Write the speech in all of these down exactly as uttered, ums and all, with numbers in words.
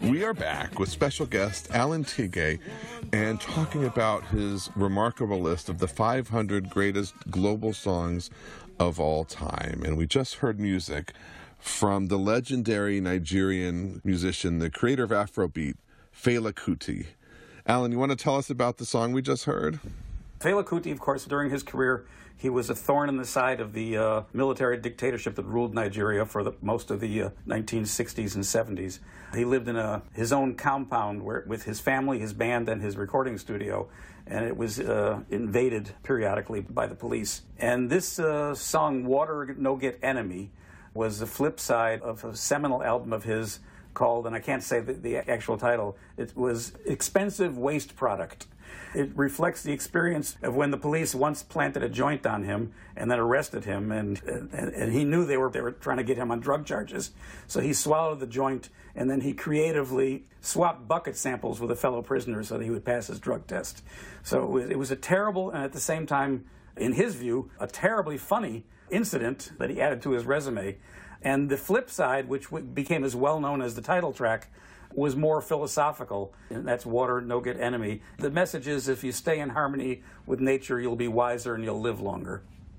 We are back with special guest Alan Tigay and talking about his remarkable list of the five hundred greatest global songs of all time. And we just heard music from the legendary Nigerian musician, the creator of Afrobeat, Fela Kuti. Alan, you want to tell us about the song we just heard? Fela Kuti, of course, during his career, he was a thorn in the side of the uh, military dictatorship that ruled Nigeria for the, most of the uh, nineteen sixties and seventies. He lived in a, his own compound where, with his family, his band, and his recording studio, and it was uh, invaded periodically by the police. And this uh, song, Water No Get Enemy, was the flip side of a seminal album of his called, and I can't say the, the actual title, it was Expensive Waste Product. It reflects the experience of when the police once planted a joint on him and then arrested him, and, and, and he knew they were, they were trying to get him on drug charges. So he swallowed the joint, and then he creatively swapped bucket samples with a fellow prisoner so that he would pass his drug test. So it was, it was a terrible, and at the same time, in his view, a terribly funny incident that he added to his resume. And the flip side, which became as well known as the title track, was more philosophical, and that's Water No Get Enemy. The message is, if you stay in harmony with nature, you'll be wiser and you'll live longer.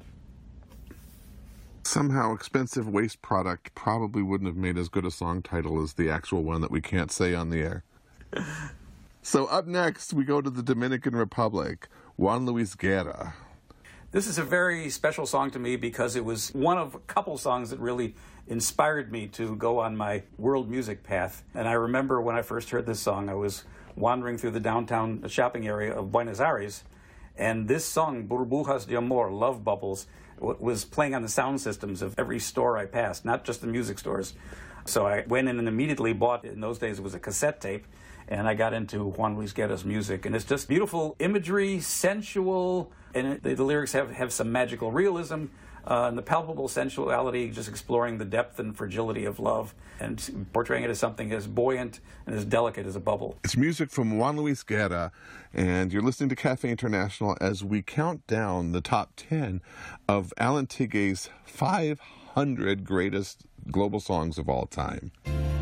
Somehow Expensive Waste Product probably wouldn't have made as good a song title as the actual one that we can't say on the air. So up next, we go to the Dominican Republic, Juan Luis Guerra. This is a very special song to me because it was one of a couple songs that really inspired me to go on my world music path. And I remember when I first heard this song, I was wandering through the downtown shopping area of Buenos Aires, and this song, Burbujas de Amor, Love Bubbles, was playing on the sound systems of every store I passed, not just the music stores. So I went in and immediately bought, in those days it was a cassette tape, and I got into Juan Luis Guerra's music. And it's just beautiful imagery, sensual, and it, the, the lyrics have, have some magical realism, uh, and the palpable sensuality, just exploring the depth and fragility of love and portraying it as something as buoyant and as delicate as a bubble. It's music from Juan Luis Guerra, and you're listening to Cafe International as we count down the top ten of Alan Tigay's five hundred greatest global songs of all time.